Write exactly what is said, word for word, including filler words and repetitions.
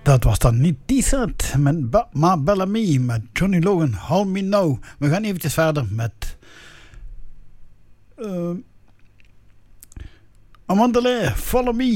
Dat was dan niet T-Set, maar Bellamy met Johnny Logan, Hold Me Now. We gaan eventjes verder met uh, Amanda Leigh, Follow Me.